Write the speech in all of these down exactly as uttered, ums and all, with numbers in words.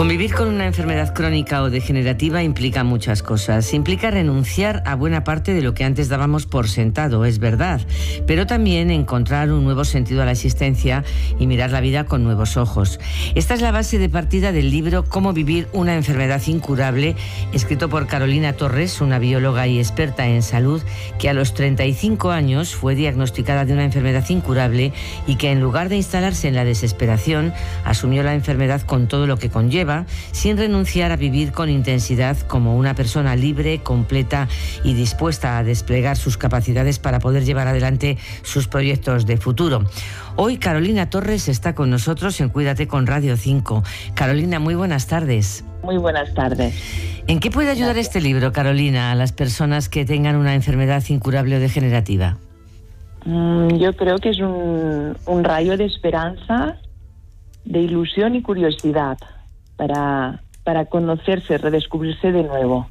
Convivir con una enfermedad crónica o degenerativa implica muchas cosas. Implica renunciar a buena parte de lo que antes dábamos por sentado, es verdad, pero también encontrar un nuevo sentido a la existencia y mirar la vida con nuevos ojos. Esta es la base de partida del libro Cómo vivir una enfermedad incurable, escrito por Carolina Torres, una bióloga y experta en salud, que a los treinta y cinco años fue diagnosticada de una enfermedad incurable y que en lugar de instalarse en la desesperación, asumió la enfermedad con todo lo que conlleva, sin renunciar a vivir con intensidad como una persona libre, completa y dispuesta a desplegar sus capacidades para poder llevar adelante sus proyectos de futuro. Hoy Carolina Torres está con nosotros en Cuídate con Radio cinco. Carolina, muy buenas tardes. Muy buenas tardes. ¿En qué puede ayudar Gracias. Este libro, Carolina, a las personas que tengan una enfermedad incurable o degenerativa? Mm, yo creo que es un, un rayo de esperanza, de ilusión y curiosidad para, para conocerse, redescubrirse de nuevo.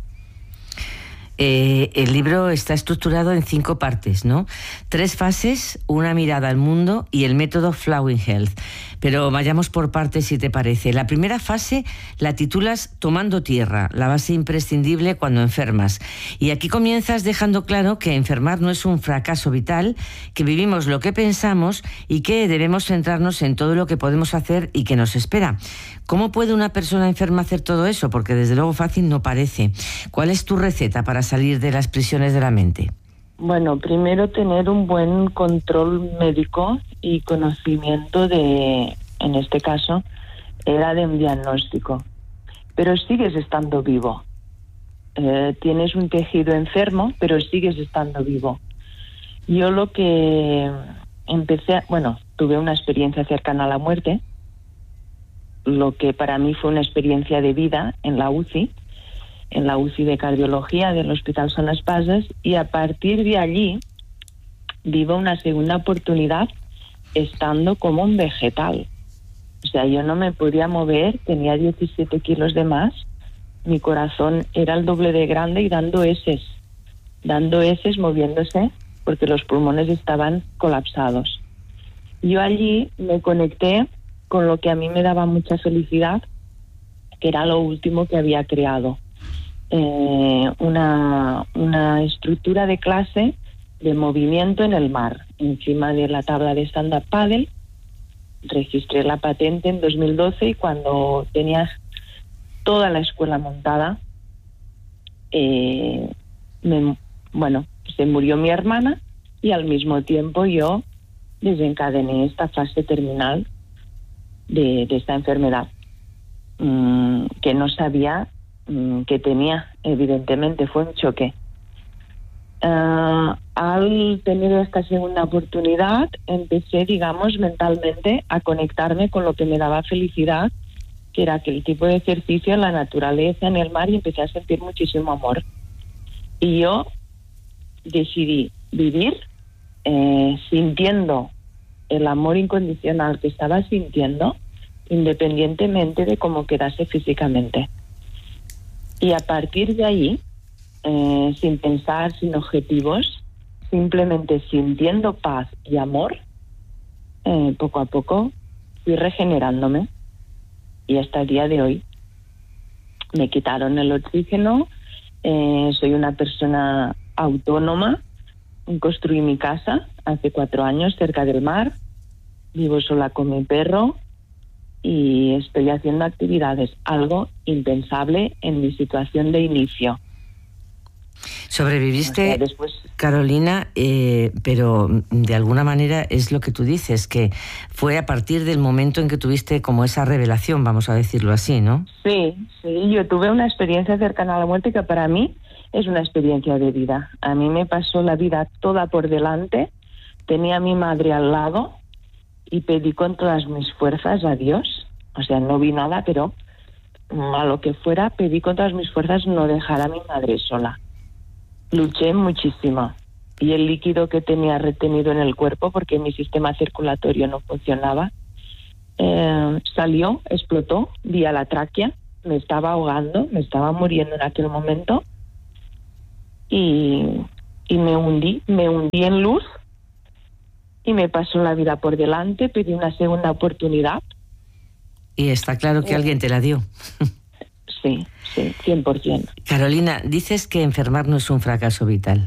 Eh, el libro está estructurado en cinco partes, ¿no? Tres fases, una mirada al mundo y el método Flowing Health. Pero vayamos por partes, si te parece. La primera fase la titulas Tomando tierra, la base imprescindible cuando enfermas. Y aquí comienzas dejando claro que enfermar no es un fracaso vital, que vivimos lo que pensamos y que debemos centrarnos en todo lo que podemos hacer y que nos espera. ¿Cómo puede una persona enferma hacer todo eso? Porque desde luego fácil no parece. ¿Cuál es tu receta para salir de las prisiones de la mente? Bueno, primero tener un buen control médico y conocimiento de, en este caso, era de un diagnóstico. Pero sigues estando vivo. Eh, tienes un tejido enfermo, pero sigues estando vivo. Yo lo que empecé, bueno, tuve una experiencia cercana a la muerte, lo que para mí fue una experiencia de vida en la U C I, en la U C I de cardiología del Hospital Son Espases, y a partir de allí vivo una segunda oportunidad estando como un vegetal. O sea, yo no me podía mover, tenía diecisiete kilos de más, mi corazón era el doble de grande y dando eses, dando eses, moviéndose, porque los pulmones estaban colapsados. Yo allí me conecté con lo que a mí me daba mucha felicidad, que era lo último que había creado. Eh, una, una estructura de clase de movimiento en el mar, encima de la tabla de stand-up paddle. Registré la patente en dos mil doce y cuando tenía toda la escuela montada, eh, me, bueno, se murió mi hermana y al mismo tiempo yo desencadené esta fase terminal de, de esta enfermedad, mmm, que no sabía mmm, que tenía. Evidentemente fue un choque. Uh, al tener esta segunda oportunidad empecé, digamos, mentalmente a conectarme con lo que me daba felicidad, que era aquel tipo de ejercicio en la naturaleza, en el mar, y empecé a sentir muchísimo amor. Y yo decidí vivir eh, sintiendo el amor incondicional que estaba sintiendo, independientemente de cómo quedase físicamente. Y a partir de ahí, eh, sin pensar, sin objetivos, simplemente sintiendo paz y amor, eh, poco a poco fui regenerándome. Y hasta el día de hoy me quitaron el oxígeno, eh, soy una persona autónoma, construí mi casa hace cuatro años cerca del mar, vivo sola con mi perro y estoy haciendo actividades, algo impensable en mi situación de inicio. Sobreviviste, o sea, después... Carolina, eh, pero de alguna manera es lo que tú dices, que fue a partir del momento en que tuviste como esa revelación, vamos a decirlo así, ¿no? Sí, sí, yo tuve una experiencia cercana a la muerte que para mí es una experiencia de vida. A mí me pasó la vida toda por delante, tenía a mi madre al lado y pedí con todas mis fuerzas a Dios, o sea, no vi nada, pero a lo que fuera, pedí con todas mis fuerzas no dejar a mi madre sola. Luché muchísimo y el líquido que tenía retenido en el cuerpo, porque mi sistema circulatorio no funcionaba, eh, salió, explotó vía la tráquea, me estaba ahogando, me estaba muriendo en aquel momento y, y me hundí, me hundí en luz y me pasó la vida por delante, pedí una segunda oportunidad Y está claro que eh, alguien te la dio. Sí, sí, cien por ciento. Carolina, dices que enfermar no es un fracaso vital.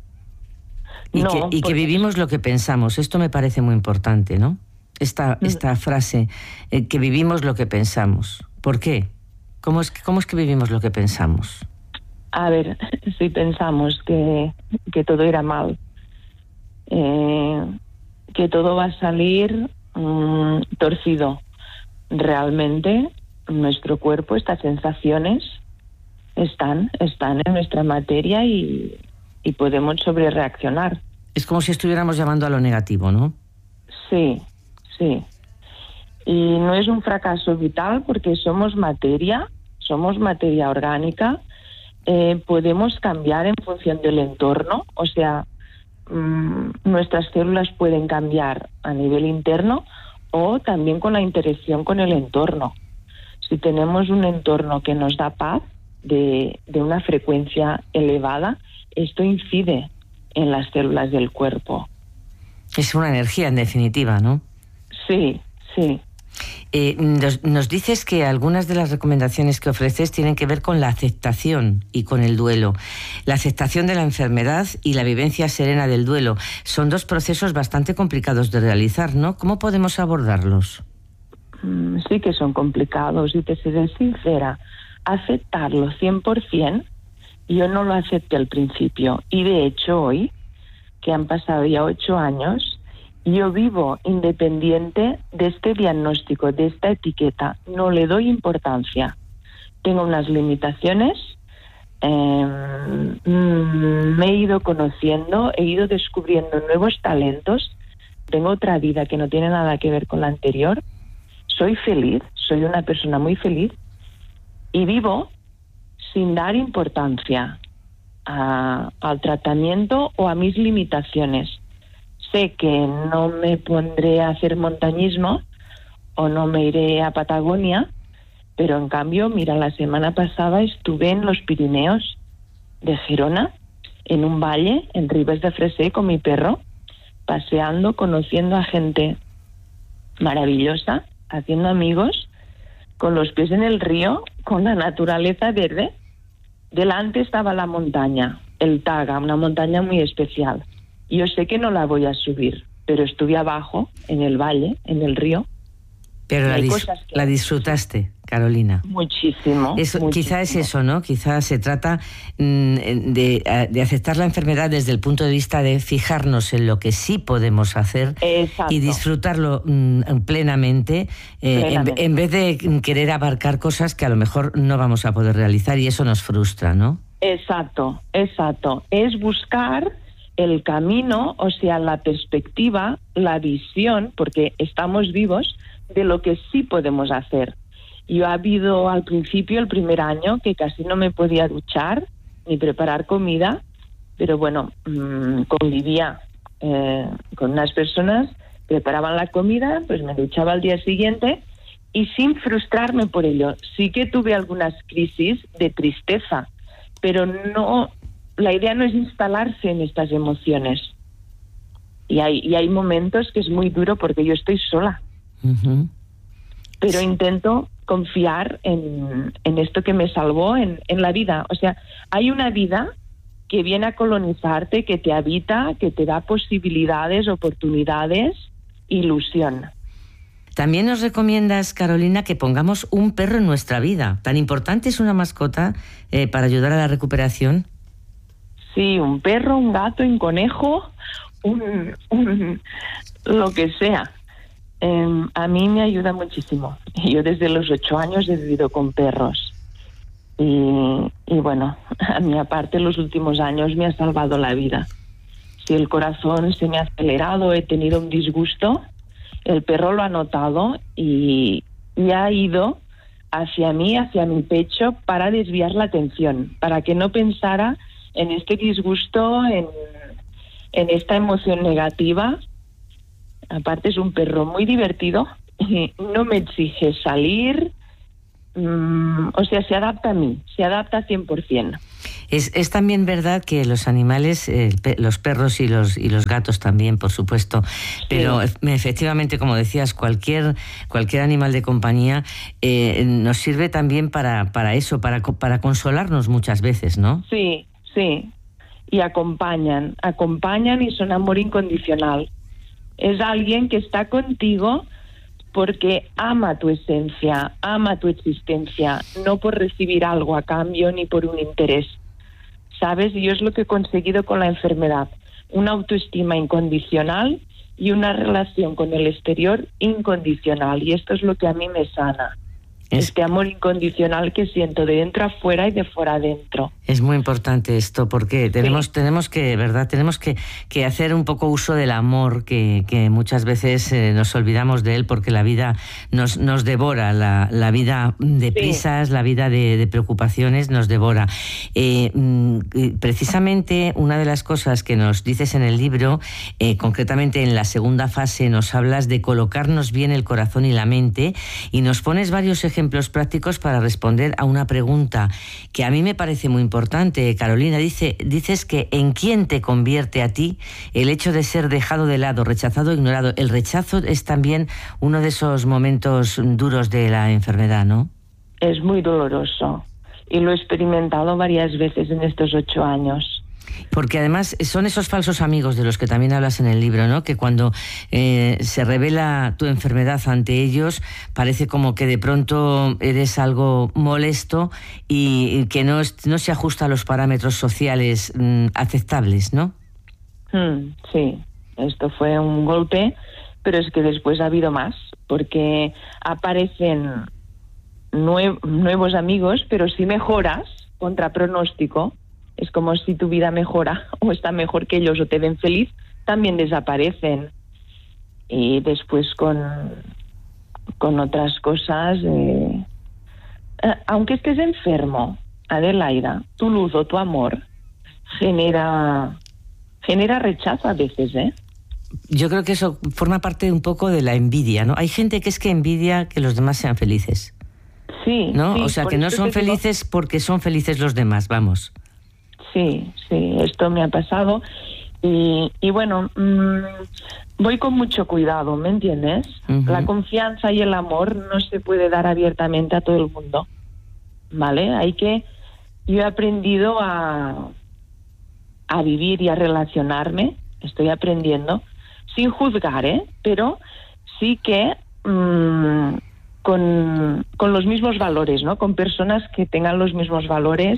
Y, no, que, y porque... que vivimos lo que pensamos. Esto me parece muy importante, ¿no? Esta, Mm. esta frase, eh, que vivimos lo que pensamos. ¿Por qué? ¿Cómo es, ¿Cómo es que vivimos lo que pensamos? A ver, si pensamos que, que todo irá mal, eh, que todo va a salir mmm, torcido, realmente nuestro cuerpo, estas sensaciones están, están en nuestra materia y, y podemos sobrereaccionar. Es como si estuviéramos llamando a lo negativo, ¿no? Sí, sí. Y no es un fracaso vital porque somos materia, somos materia orgánica, eh, podemos cambiar en función del entorno, o sea, mmm, nuestras células pueden cambiar a nivel interno o también con la interacción con el entorno. Si tenemos un entorno que nos da paz, de, de una frecuencia elevada, esto incide en las células del cuerpo. Es una energía, en definitiva, ¿no? Sí, sí. Eh, nos, nos dices que algunas de las recomendaciones que ofreces tienen que ver con la aceptación y con el duelo. La aceptación de la enfermedad y la vivencia serena del duelo son dos procesos bastante complicados de realizar, ¿no? ¿Cómo podemos abordarlos? Mm, sí que son complicados y te seré sincera. Aceptarlo cien por ciento, yo no lo acepté al principio. Y de hecho hoy, que han pasado ya ocho años, yo vivo independiente de este diagnóstico, de esta etiqueta. No le doy importancia. Tengo unas limitaciones, eh, me he ido conociendo, he ido descubriendo nuevos talentos. Tengo otra vida que no tiene nada que ver con la anterior. Soy feliz, soy una persona muy feliz y vivo sin dar importancia a, al tratamiento o a mis limitaciones. Sé que no me pondré a hacer montañismo o no me iré a Patagonia, pero en cambio, mira, la semana pasada estuve en los Pirineos de Gerona, en un valle, en Ribes de Freser, con mi perro, paseando, conociendo a gente maravillosa, haciendo amigos, con los pies en el río, con la naturaleza verde. Delante estaba la montaña, el Taga, una montaña muy especial. Yo sé que no la voy a subir, pero estuve abajo, en el valle, en el río. Pero la, dis que... la disfrutaste, Carolina. Muchísimo, eso, muchísimo. Quizá es eso, ¿no? Quizá se trata mmm, de, de aceptar la enfermedad desde el punto de vista de fijarnos en lo que sí podemos hacer. Exacto. Y disfrutarlo mmm, plenamente, eh, plenamente. En, en vez de querer abarcar cosas que a lo mejor no vamos a poder realizar y eso nos frustra, ¿no? Exacto, exacto. Es buscar el camino, o sea, la perspectiva, la visión, porque estamos vivos, de lo que sí podemos hacer. Yo ha habido al principio, el primer año, que casi no me podía duchar ni preparar comida, pero bueno, mmm, convivía eh, con unas personas, preparaban la comida, pues me duchaba al día siguiente y sin frustrarme por ello. Sí que tuve algunas crisis de tristeza, pero no, la idea no es instalarse en estas emociones. Y hay, y hay momentos que es muy duro porque yo estoy sola. Uh-huh. Pero intento confiar en, en esto que me salvó, en, en la vida. O sea, hay una vida que viene a colonizarte, que te habita, que te da posibilidades, oportunidades, ilusión. También nos recomiendas, Carolina, que pongamos un perro en nuestra vida. ¿Tan importante es una mascota eh, para ayudar a la recuperación? Sí, un perro, un gato, un conejo, un, un lo que sea. Eh, a mí me ayuda muchísimo. Yo desde los ocho años he vivido con perros. Y, y bueno, a mí aparte los últimos años me ha salvado la vida. Si el corazón se me ha acelerado, he tenido un disgusto, el perro lo ha notado y, y ha ido hacia mí, hacia mi pecho, para desviar la atención, para que no pensara en este disgusto, en, en esta emoción negativa. Aparte es un perro muy divertido, no me exige salir, mm, o sea, se adapta a mí, se adapta cien por ciento. Es, es también verdad que los animales, eh, pe- los perros y los y los gatos también, por supuesto, pero Sí. e- efectivamente, como decías, cualquier cualquier animal de compañía eh, nos sirve también para para eso, para co- para consolarnos muchas veces, ¿no? Sí, sí. Y acompañan, acompañan y son amor incondicional. Es alguien que está contigo porque ama tu esencia, ama tu existencia, no por recibir algo a cambio ni por un interés. ¿Sabes? Y yo es lo que he conseguido con la enfermedad. Una autoestima incondicional y una relación con el exterior incondicional. Y esto es lo que a mí me sana. Es- Este amor incondicional que siento de dentro a fuera y de fuera adentro. Es muy importante esto porque tenemos, Sí. tenemos que, ¿verdad? Tenemos que, que hacer un poco uso del amor, que, que muchas veces eh, nos olvidamos de él porque la vida nos, nos devora, la, la vida de Sí. prisas, la vida de, de preocupaciones nos devora. Eh, mm, eh, precisamente una de las cosas que nos dices en el libro, eh, concretamente en la segunda fase, nos hablas de colocarnos bien el corazón y la mente y nos pones varios ejemplos prácticos para responder a una pregunta que a mí me parece muy importante. Importante, Carolina. Dice, dices que ¿en quién te convierte a ti el hecho de ser dejado de lado, rechazado, ignorado? El rechazo es también uno de esos momentos duros de la enfermedad, ¿no? Es muy doloroso y lo he experimentado varias veces en estos ocho años. Porque además son esos falsos amigos de los que también hablas en el libro, ¿no? Que cuando eh, se revela tu enfermedad ante ellos, parece como que de pronto eres algo molesto y, y que no, es, no se ajusta a los parámetros sociales mm, aceptables, ¿no? Hmm, sí, esto fue un golpe, pero es que después ha habido más, porque aparecen nue- nuevos amigos, pero si mejoras contra pronóstico, es como si tu vida mejora o está mejor que ellos o te ven feliz, también desaparecen. Y después con, con otras cosas, eh, eh, aunque estés enfermo, Adelaida, tu luz o tu amor genera, genera rechazo a veces, ¿eh? Yo creo que eso forma parte un poco de la envidia, ¿no? Hay gente que es que envidia que los demás sean felices, Sí, ¿no? sí, O sea, por que no eso son te digo- felices porque son felices los demás, vamos. Sí, sí, esto me ha pasado y, y bueno, mmm, voy con mucho cuidado, ¿me entiendes? Ujú. La confianza y el amor no se puede dar abiertamente a todo el mundo, ¿vale? Hay que, yo he aprendido a, a vivir y a relacionarme, estoy aprendiendo, sin juzgar, ¿eh? Pero sí que mmm, con, con los mismos valores, ¿no? Con personas que tengan los mismos valores,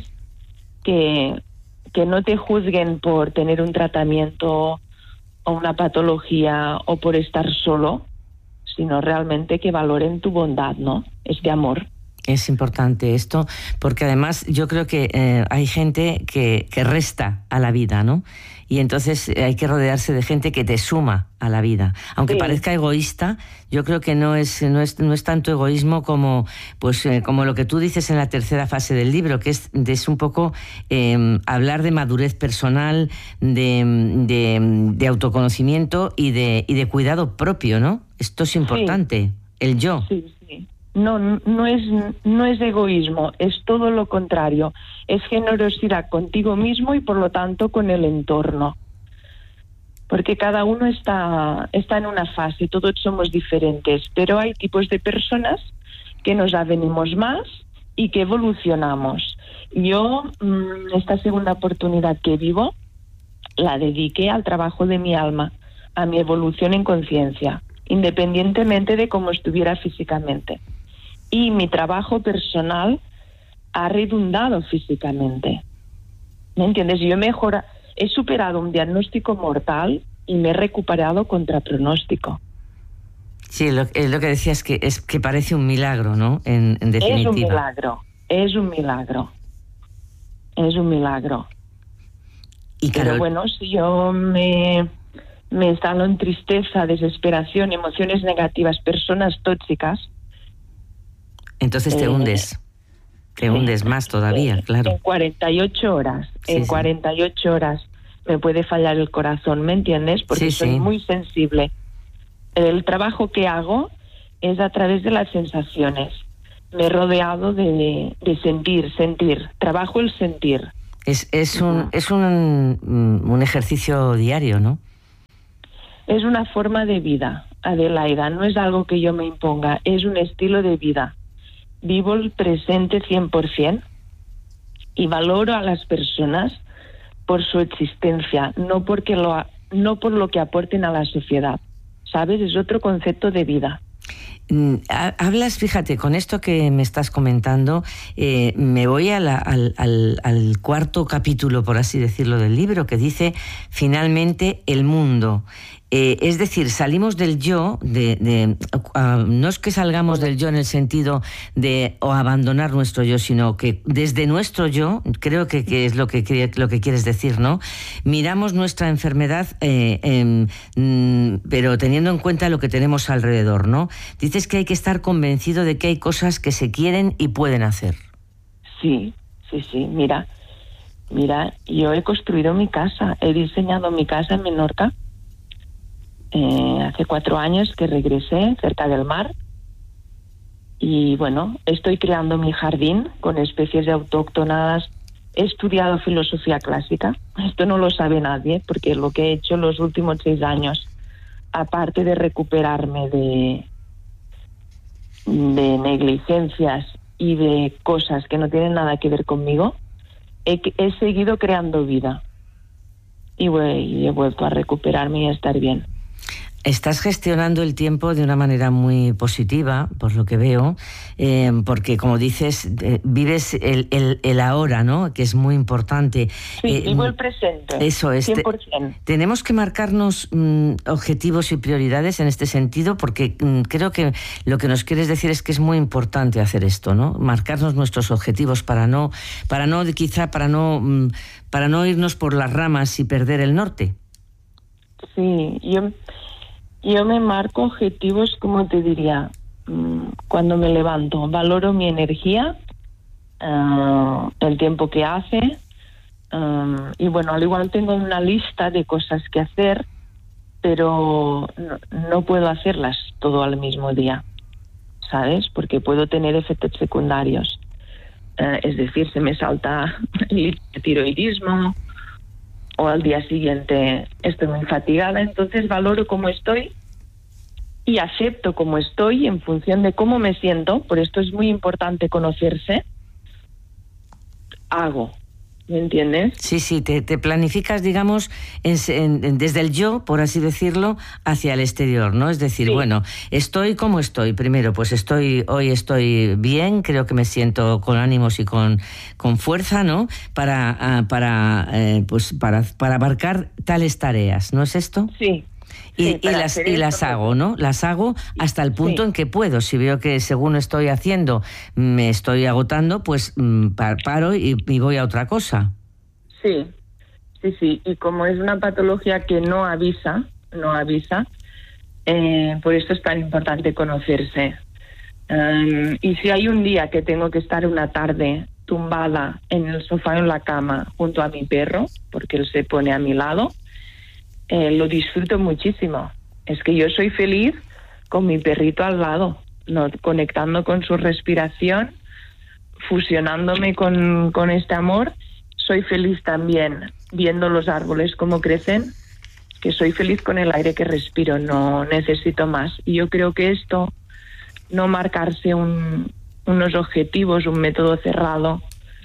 que que no te juzguen por tener un tratamiento o una patología o por estar solo, sino realmente que valoren tu bondad, ¿no? Este amor. Es importante esto, porque además yo creo que eh, hay gente que, que resta a la vida, ¿no? Y entonces hay que rodearse de gente que te suma a la vida. Aunque Sí. parezca egoísta, yo creo que no es, no es, no es tanto egoísmo como, pues, eh, como lo que tú dices en la tercera fase del libro, que es, es un poco eh, hablar de madurez personal, de, de, de autoconocimiento y de, y de cuidado propio, ¿no? Esto es importante, el yo. Sí, sí. No, no es, no es egoísmo, es todo lo contrario. Es generosidad contigo mismo y por lo tanto con el entorno. Porque cada uno está, está en una fase, todos somos diferentes, pero hay tipos de personas que nos avenimos más y que evolucionamos. Yo, esta segunda oportunidad que vivo, la dediqué al trabajo de mi alma, a mi evolución en conciencia, independientemente de cómo estuviera físicamente. Y mi trabajo personal ha redundado físicamente. ¿Me entiendes? Yo he mejorado, he superado un diagnóstico mortal y me he recuperado contra pronóstico. Sí, lo, es lo que decías, que es que parece un milagro, ¿no? En, en definitiva. Es un milagro, es un milagro, es un milagro. Y Pero Carol, bueno, si yo me, me instalo en tristeza, desesperación, emociones negativas, personas tóxicas... entonces te eh, hundes, te sí. hundes más todavía, Eh, claro. En cuarenta y ocho horas, Sí, en sí. cuarenta y ocho horas me puede fallar el corazón, ¿me entiendes? Porque Sí, soy sí. muy sensible. El trabajo que hago es a través de las sensaciones. me he rodeado de, de sentir, sentir. Trabajo el sentir. Es, es, un, es un, un ejercicio diario, ¿no? Es una forma de vida, Adelaida. No es algo que yo me imponga, es un estilo de vida. Vivo el presente cien por ciento y valoro a las personas por su existencia, no, porque lo, no por lo que aporten a la sociedad. ¿Sabes? Es otro concepto de vida. Hablas, fíjate, con esto que me estás comentando, eh, me voy a la, al, al, al cuarto capítulo, por así decirlo, del libro, que dice, finalmente, el mundo. Eh, es decir, salimos del yo, de, de, uh, no es que salgamos del yo en el sentido de o abandonar nuestro yo, sino que desde nuestro yo, creo que, que es lo que, lo que quieres decir, ¿no? Miramos nuestra enfermedad, eh, eh, mm, pero teniendo en cuenta lo que tenemos alrededor, ¿no? Dices que hay que estar convencido de que hay cosas que se quieren y pueden hacer. Sí, sí, sí, mira, mira, yo he construido mi casa, he diseñado mi casa en Menorca. Eh, hace cuatro años que regresé cerca del mar y bueno, estoy creando mi jardín con especies de autóctonas. He estudiado filosofía clásica, esto no lo sabe nadie porque lo que he hecho los últimos seis años, aparte de recuperarme de, de negligencias y de cosas que no tienen nada que ver conmigo, he, he seguido creando vida y, voy, y he vuelto a recuperarme y a estar bien. Estás gestionando el tiempo de una manera muy positiva, por lo que veo, eh, porque, como dices, eh, vives el, el, el ahora, ¿no?, que es muy importante. Sí, eh, vivo el presente, eso es, cien por ciento. Tenemos que marcarnos mm, objetivos y prioridades en este sentido, porque mm, creo que lo que nos quieres decir es que es muy importante hacer esto, ¿no? Marcarnos nuestros objetivos para no, para no quizá, para no, mm, para no irnos por las ramas y perder el norte. Sí, yo... Yo me marco objetivos, como te diría, cuando me levanto. Valoro mi energía, uh, el tiempo que hace. Um, y bueno, al igual tengo una lista de cosas que hacer, pero no, no puedo hacerlas todo al mismo día, ¿sabes? Porque puedo tener efectos secundarios. Uh, es decir, se me salta el tiroidismo, o al día siguiente estoy muy fatigada. Entonces valoro cómo estoy y acepto cómo estoy en función de cómo me siento. Por esto es muy importante conocerse. Hago, ¿me entiendes? Sí, sí, te, te planificas, digamos, en, en, desde el yo, por así decirlo, hacia el exterior, ¿no? Es decir, sí. Bueno, estoy como estoy. Primero, pues estoy, hoy estoy bien, creo que me siento con ánimos y con, con fuerza, ¿no? Para, uh, para, eh, pues para, para abarcar tales tareas, ¿no es esto? Sí. Y, sí, y las, y las hago, ¿no? Las hago hasta el punto sí. en que puedo. Si veo que según estoy haciendo me estoy agotando, pues mm, paro y, y voy a otra cosa. Sí, sí, sí. Y como es una patología que no avisa, no avisa, eh, por eso es tan importante conocerse. Um, y si hay un día que tengo que estar una tarde tumbada en el sofá o en la cama junto a mi perro, porque él se pone a mi lado, Eh, lo disfruto muchísimo. Es que yo soy feliz con mi perrito al lado, ¿no? Conectando con su respiración, fusionándome con, con este amor. Soy feliz también viendo los árboles cómo crecen, que soy feliz con el aire que respiro, no necesito más. Y yo creo que esto, no marcarse un, unos objetivos, un método cerrado,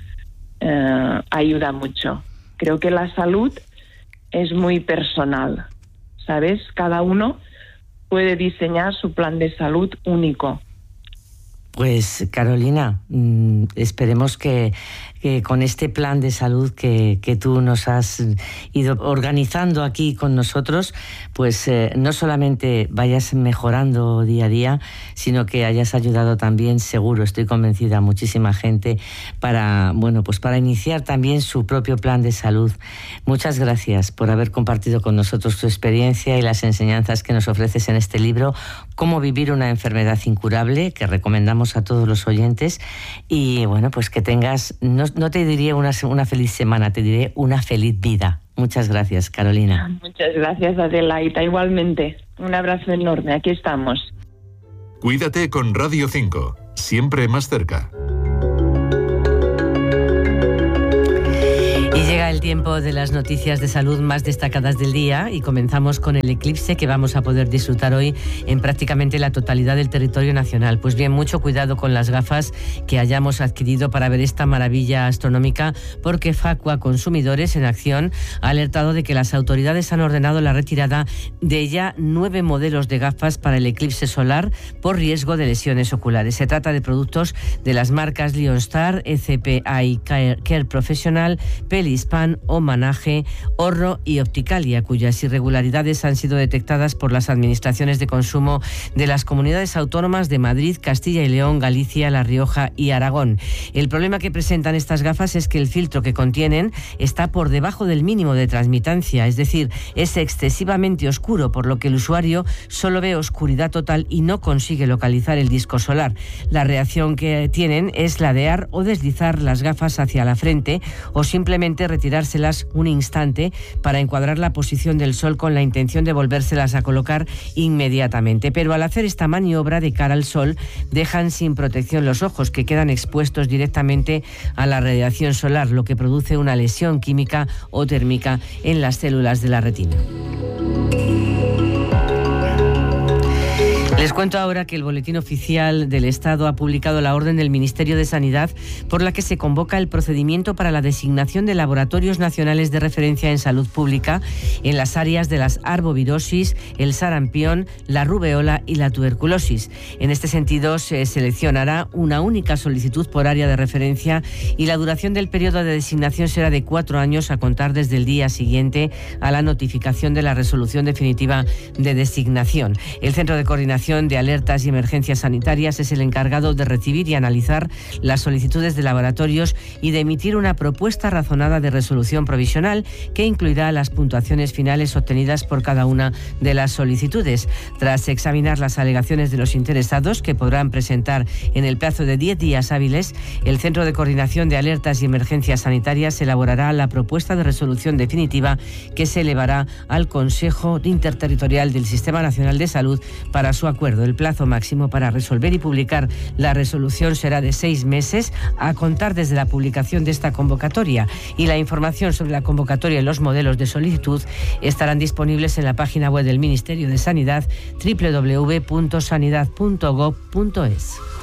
eh, ayuda mucho. Creo que la salud es muy personal, ¿sabes? Cada uno puede diseñar su plan de salud único. Pues, Carolina, mmm, esperemos que, que con este plan de salud que, que tú nos has ido organizando aquí con nosotros, pues eh, no solamente vayas mejorando día a día, sino que hayas ayudado también, seguro, estoy convencida, a muchísima gente para, bueno, pues para iniciar también su propio plan de salud. Muchas gracias por haber compartido con nosotros tu experiencia y las enseñanzas que nos ofreces en este libro, Cómo vivir una enfermedad incurable, que recomendamos a todos los oyentes. Y bueno, pues que tengas, no, no te diría una, una feliz semana, te diré una feliz vida. Muchas gracias, Carolina. Muchas gracias, Adelaida. Igualmente, un abrazo enorme. Aquí estamos. Cuídate con Radio cinco. siempre más cerca. Y llega el tiempo de las noticias de salud más destacadas del día y comenzamos con el eclipse que vamos a poder disfrutar hoy en prácticamente la totalidad del territorio nacional. Pues bien, mucho cuidado con las gafas que hayamos adquirido para ver esta maravilla astronómica, porque Facua Consumidores en Acción ha alertado de que las autoridades han ordenado la retirada de ya nueve modelos de gafas para el eclipse solar por riesgo de lesiones oculares. Se trata de productos de las marcas Leonstar, E C P Eye Care Professional, Pelispan, Omanaje, Orro y Opticalia, cuyas irregularidades han sido detectadas por las administraciones de consumo de las comunidades autónomas de Madrid, Castilla y León, Galicia, La Rioja y Aragón. El problema que presentan estas gafas es que el filtro que contienen está por debajo del mínimo de transmitancia, es decir, es excesivamente oscuro, por lo que el usuario solo ve oscuridad total y no consigue localizar el disco solar. La reacción que tienen es ladear o deslizar las gafas hacia la frente o simplemente retirárselas un instante para encuadrar la posición del sol con la intención de volvérselas a colocar inmediatamente. Pero al hacer esta maniobra de cara al sol, dejan sin protección los ojos, que quedan expuestos directamente a la radiación solar, lo que produce una lesión química o térmica en las células de la retina. Les cuento ahora que el Boletín Oficial del Estado ha publicado la orden del Ministerio de Sanidad por la que se convoca el procedimiento para la designación de laboratorios nacionales de referencia en salud pública en las áreas de las arbovirosis, el sarampión, la rubeola y la tuberculosis. En este sentido, se seleccionará una única solicitud por área de referencia y la duración del periodo de designación será de cuatro años a contar desde el día siguiente a la notificación de la resolución definitiva de designación. El Centro de Coordinación de Alertas y Emergencias Sanitarias es el encargado de recibir y analizar las solicitudes de laboratorios y de emitir una propuesta razonada de resolución provisional que incluirá las puntuaciones finales obtenidas por cada una de las solicitudes. Tras examinar las alegaciones de los interesados, que podrán presentar en el plazo de diez días hábiles, el Centro de Coordinación de Alertas y Emergencias Sanitarias elaborará la propuesta de resolución definitiva que se elevará al Consejo Interterritorial del Sistema Nacional de Salud para su acuerdo. El plazo máximo para resolver y publicar la resolución será de seis meses a contar desde la publicación de esta convocatoria, y la información sobre la convocatoria y los modelos de solicitud estarán disponibles en la página web del Ministerio de Sanidad, doble u doble u doble u punto sanidad punto gob punto es.